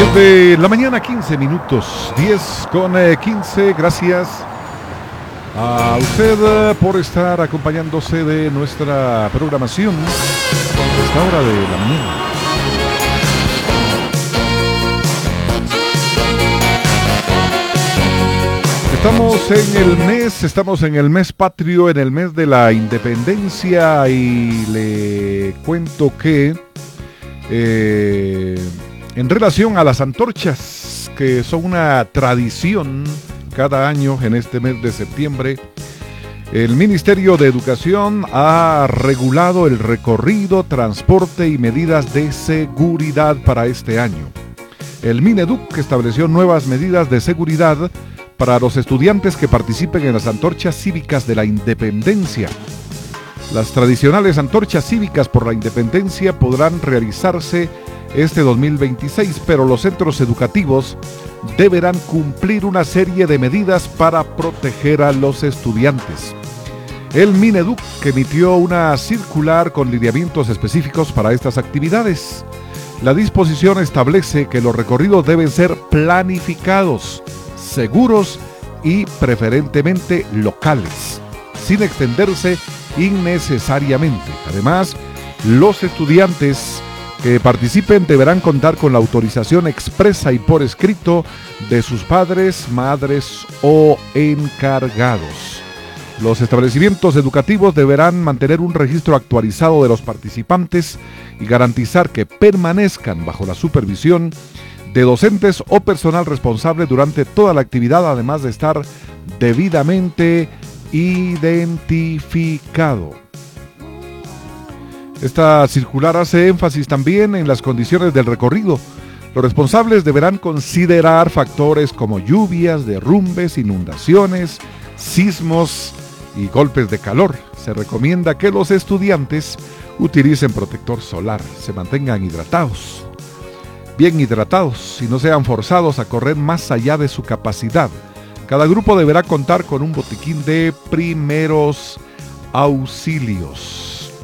De la mañana, 15 minutos, 10:15. Gracias a usted por estar acompañándose de nuestra programación a esta hora de la mañana. Estamos en el mes patrio, en el mes de la independencia, y le cuento que en relación a las antorchas, que son una tradición cada año en este mes de septiembre, el Ministerio de Educación ha regulado el recorrido, transporte y medidas de seguridad para este año. El Mineduc estableció nuevas medidas de seguridad para los estudiantes que participen en las antorchas cívicas de la independencia. Las tradicionales antorchas cívicas por la independencia podrán realizarse este 2026, pero los centros educativos deberán cumplir una serie de medidas para proteger a los estudiantes. El Mineduc emitió una circular con lineamientos específicos para estas actividades. La disposición establece que los recorridos deben ser planificados, seguros y preferentemente locales, sin extenderse innecesariamente. Además, los estudiantes que participen deberán contar con la autorización expresa y por escrito de sus padres, madres o encargados. Los establecimientos educativos deberán mantener un registro actualizado de los participantes y garantizar que permanezcan bajo la supervisión de docentes o personal responsable durante toda la actividad, además de estar debidamente identificado. Esta circular hace énfasis también en las condiciones del recorrido. Los responsables deberán considerar factores como lluvias, derrumbes, inundaciones, sismos y golpes de calor. Se recomienda que los estudiantes utilicen protector solar, se mantengan bien hidratados y no sean forzados a correr más allá de su capacidad. Cada grupo deberá contar con un botiquín de primeros auxilios.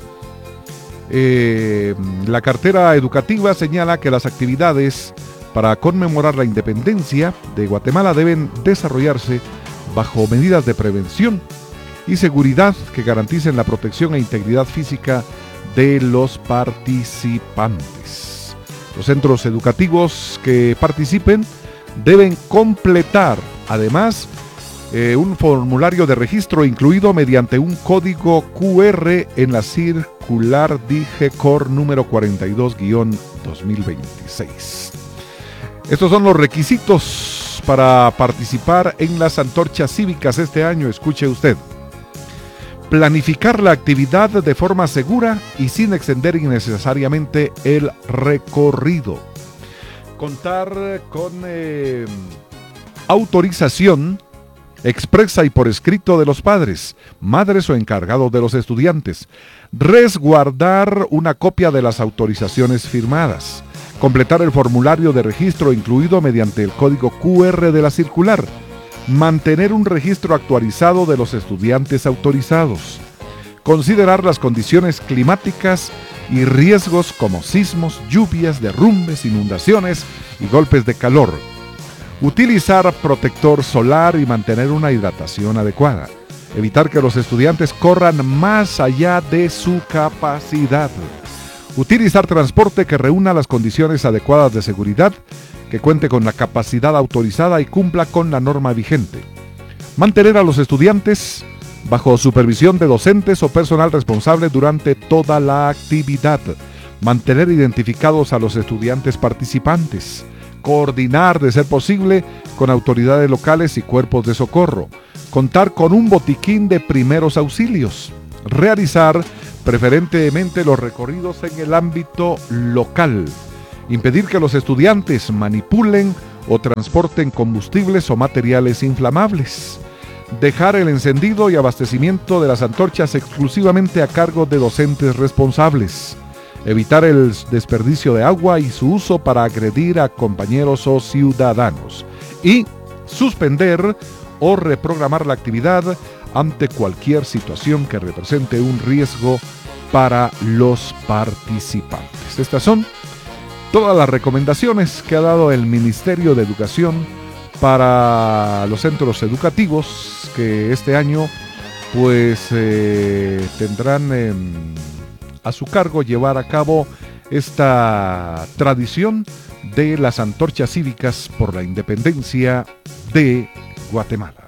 La cartera educativa señala que las actividades para conmemorar la independencia de Guatemala deben desarrollarse bajo medidas de prevención y seguridad que garanticen la protección e integridad física de los participantes. Los centros educativos que participen deben completar, además, un formulario de registro incluido mediante un código QR en la circular DIGECOR número 42-2026. Estos son los requisitos para participar en las antorchas cívicas este año. Escuche usted. Planificar la actividad de forma segura y sin extender innecesariamente el recorrido. Contar con autorización expresa y por escrito de los padres, madres o encargados de los estudiantes. Resguardar una copia de las autorizaciones firmadas. Completar el formulario de registro incluido mediante el código QR de la circular. Mantener un registro actualizado de los estudiantes autorizados. Considerar las condiciones climáticas y riesgos como sismos, lluvias, derrumbes, inundaciones y golpes de calor. Utilizar protector solar y mantener una hidratación adecuada. Evitar que los estudiantes corran más allá de su capacidad. Utilizar transporte que reúna las condiciones adecuadas de seguridad, que cuente con la capacidad autorizada y cumpla con la norma vigente. Mantener a los estudiantes bajo supervisión de docentes o personal responsable durante toda la actividad. Mantener identificados a los estudiantes participantes. Coordinar, de ser posible, con autoridades locales y cuerpos de socorro. Contar con un botiquín de primeros auxilios. Realizar preferentemente los recorridos en el ámbito local. Impedir que los estudiantes manipulen o transporten combustibles o materiales inflamables. Dejar el encendido y abastecimiento de las antorchas exclusivamente a cargo de docentes responsables. Evitar el desperdicio de agua y su uso para agredir a compañeros o ciudadanos. Y suspender o reprogramar la actividad ante cualquier situación que represente un riesgo para los participantes. Estas son todas las recomendaciones que ha dado el Ministerio de Educación para los centros educativos que este año pues tendrán a su cargo llevar a cabo esta tradición de las antorchas cívicas por la independencia de Guatemala.